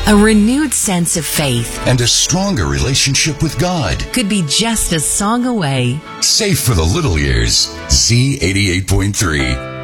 A renewed sense of faith and a stronger relationship with God could be just a song away. Safe for the little ears. Z88.3.